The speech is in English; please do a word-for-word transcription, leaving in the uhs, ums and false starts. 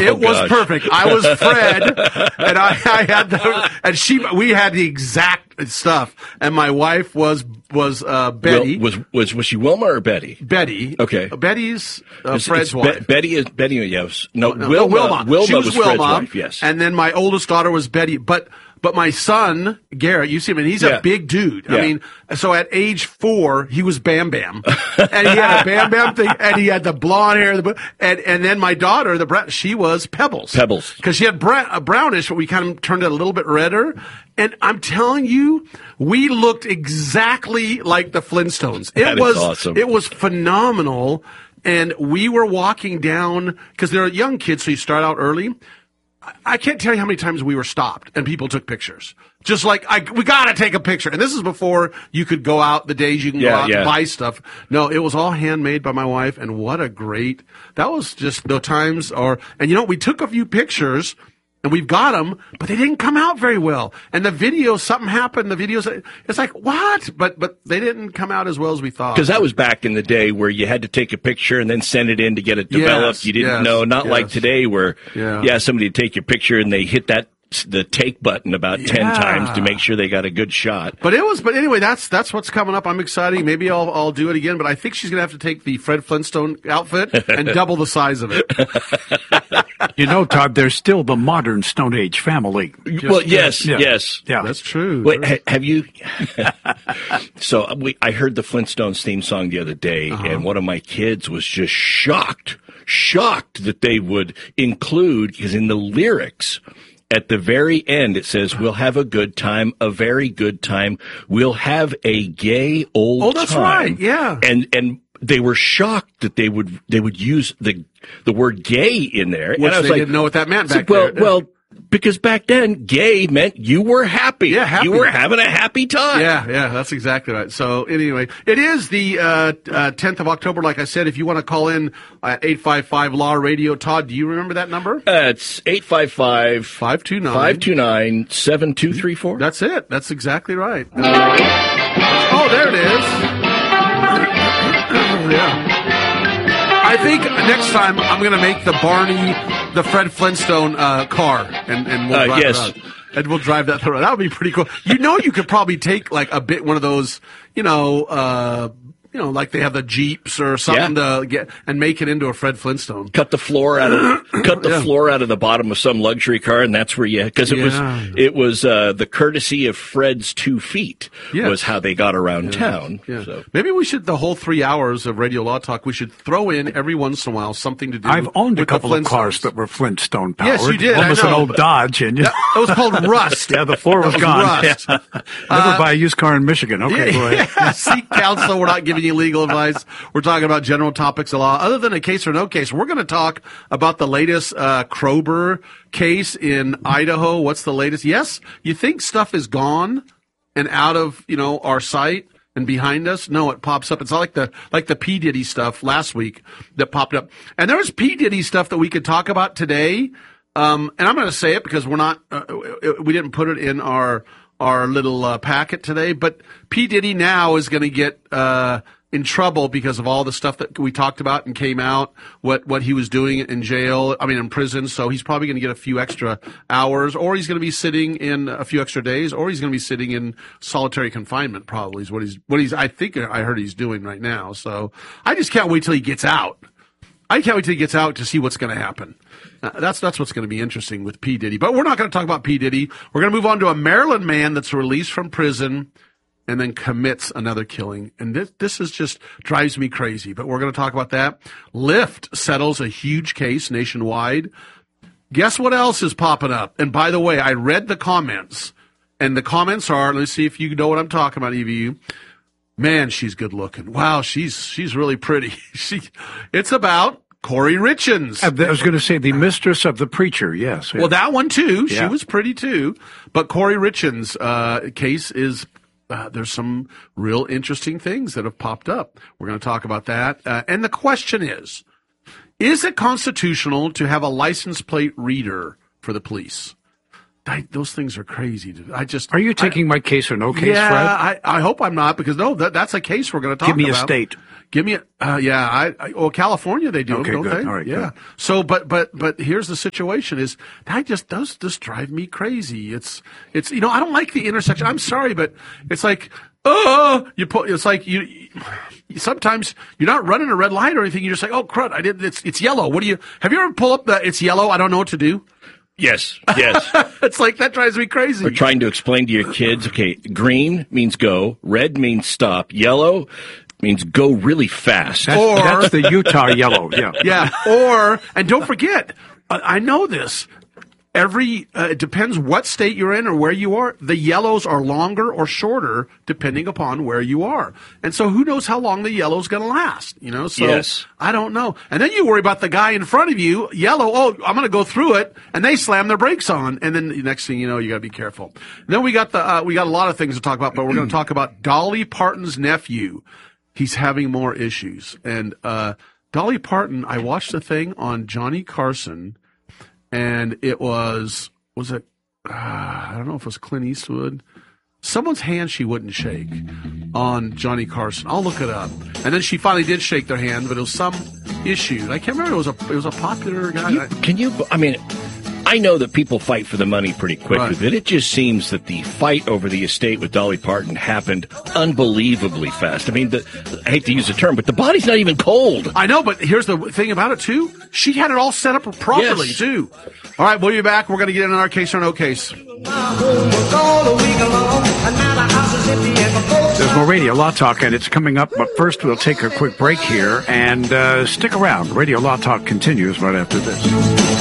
it was gosh. perfect. I was Fred, and I, I had the, and she, we had the exact stuff, and my wife was was uh, Betty. Wil- was was was she Wilma or Betty? Betty. Okay. Betty's uh, It's- Fred's it's Be- wife. Betty is Betty. Yes. No, No, Wilma. no, Wilma. Wilma she was, was Wilma, Fred's wife. Yes. And then my oldest daughter was Betty. But but my son Garrett, you see him, and he's Yeah. a big dude. I Yeah. mean, so at age four, he was Bam Bam, and he had a Bam Bam thing, and he had the blonde hair, the, and and then my daughter, the bra- she was Pebbles. Pebbles. Because she had bra- a brownish, but we kind of turned it a little bit redder. And I'm telling you, we looked exactly like the Flintstones. It That is was awesome. It was phenomenal. And we were walking down, because they're young kids, so you start out early. I- I can't tell you how many times we were stopped and people took pictures. Just like, I, we gotta take a picture. And this is before you could go out, the days you can go Yeah, out yeah. and buy stuff. No, it was all handmade by my wife, and what a great, that was just the times are, and you know, we took a few pictures, and we've got them, but they didn't come out very well. And the videos, something happened. The videos, it's like, what? But but they didn't come out as well as we thought. Because that was back in the day where you had to take a picture and then send it in to get it developed. Yes, you didn't yes, know, not yes. like today where, Yeah. yeah, somebody would take your picture and they hit that the take button about ten Yeah. times to make sure they got a good shot. But it was, but anyway, that's that's what's coming up. I'm excited. Maybe I'll I'll do it again. But I think she's gonna have to take the Fred Flintstone outfit and double the size of it. You know, Todd, there's still the modern Stone Age family. Just- well, yes, yeah. yes. Yeah. That's true. Wait, ha- have you? so uh, we, I heard the Flintstones theme song the other day, Uh-huh. and one of my kids was just shocked, shocked that they would include, because in the lyrics, at the very end, it says, "We'll have a good time, a very good time. We'll have a gay old Oh, that's time." right, yeah. And and they were shocked that they would they would use the the word "gay" in there, Which and I was they like, didn't know what that meant I said, back well, there. Well, because back then, gay meant you were happy. Yeah, happy. You were having a happy time. Yeah, yeah, that's exactly right. So anyway, it is the uh, uh, tenth of October. Like I said, if you want to call in at eight five five Law Radio, Todd, do you remember that number? Uh, it's eight five five, five two nine, five two nine, seven two three four. That's it. That's exactly right. Oh, there it is. Yeah. I think next time I'm going to make the Barney, the Fred Flintstone uh, car, and, and we'll Uh, drive yes. it out. And we'll drive that through. That would be pretty cool. You know, you could probably take like a bit, one of those, you know, uh, you know, like they have the Jeeps or something Yeah. to get and make it into a Fred Flintstone. Cut the floor out of cut the Yeah. floor out of the bottom of some luxury car, and that's where you because it Yeah. was it was uh, the courtesy of Fred's two feet Yes. was how they got around town. Yeah. So. Maybe we should, the whole three hours of Radio Law Talk, we should throw in every once in a while something to do I've owned a with the couple of Flintstones. cars that were Flintstone powered. Yes, you did, I One was an know, old but- Dodge, and you That, that was called Rust. yeah, the floor was, That was gone. Rust. Yeah. Never buy a used car in Michigan. Okay, go ahead. Yeah, seek counsel. We're not giving you legal advice. We're talking about general topics of law. Other than a case or no case, we're going to talk about the latest uh, Krober case in Idaho. What's the latest? Yes, you think stuff is gone and out of, you know, our sight and behind us? No, it pops up. It's not like the like the P. Diddy stuff last week that popped up. And there was P. Diddy stuff that we could talk about today. Um, and I'm going to say it because we're not, uh, we didn't put it in our our little uh, packet today. But P. Diddy now is going to get uh, in trouble because of all the stuff that we talked about and came out, what what he was doing in jail, I mean in prison. So he's probably going to get a few extra hours, or he's going to be sitting in a few extra days, or he's going to be sitting in solitary confinement. Probably is what he's what he's. I think I heard he's doing right now. So I just can't wait till he gets out. I can't wait till he gets out to see what's going to happen. Uh, that's that's what's going to be interesting with P. Diddy. But we're not going to talk about P. Diddy. We're going to move on to a Maryland man that's released from prison and then commits another killing. And this this is just drives me crazy. But we're going to talk about that. Lyft settles a huge case nationwide. Guess what else is popping up? And by the way, I read the comments. And the comments are, let's see if you know what I'm talking about, E V U. Man, she's good looking. Wow, she's she's really pretty. She, it's about Corey Richins. I was going to say the mistress of the preacher. Yes. Well, that one too. She Yeah. was pretty too. But Corey Richins' uh, case is uh, there's some real interesting things that have popped up. We're going to talk about that. Uh, and the question is, is it constitutional to have a license plate reader for the police? I, those things are crazy. I just Are you taking my case or no case, yeah, Fred? I, I hope I'm not, because no, that, that's a case we're going to talk Give me about. a state. Give me a, uh, yeah, I, I, well, California, they do, Okay, don't good. they? All right, yeah. good. So, but, but, but here's the situation is that just does just drive me crazy. It's, it's, you know, I don't like the intersection. I'm sorry, but it's like, oh, you put, it's like you, you, sometimes you're not running a red light or anything. You're just like, oh, crud, I did, it's, it's yellow. What do you, have you ever pulled up the, it's yellow, I don't know what to do? Yes, yes. It's like, that drives me crazy. Or trying to explain to your kids, okay, green means go, red means stop, yellow means go really fast. That's, Or- that's the Utah yellow. Yeah. Yeah. Or, and don't forget, I I know this. Every, uh, it depends what state you're in or where you are. The yellows are longer or shorter depending upon where you are. And so who knows how long the yellow's going to last, you know? So Yes. I don't know. And then you worry about the guy in front of you, yellow, oh, I'm going to go through it, and they slam their brakes on. And then the next thing you know, you got to be careful. And then we got the, uh, we got a lot of things to talk about, but we're going to talk about Dolly Parton's nephew. He's having more issues. And, uh, Dolly Parton, I watched a thing on Johnny Carson, and it was, was it, uh, I don't know if it was Clint Eastwood. Someone's hand she wouldn't shake on Johnny Carson. I'll look it up. And then she finally did shake their hand, but it was some issue. I can't remember. It was a, it was a popular guy. You, can you, I mean, I know that people fight for the money pretty quickly, Right. but it just seems that the fight over the estate with Dolly Parton happened unbelievably fast. I mean, the, I hate to use the term, but the body's not even cold. I know, but here's the thing about it, too. She had it all set up properly, Yes. too. All right, we'll be back. We're going to get into our case or no case. There's more Radio Law Talk, and it's coming up. But first, we'll take a quick break here and uh, stick around. Radio Law Talk continues right after this.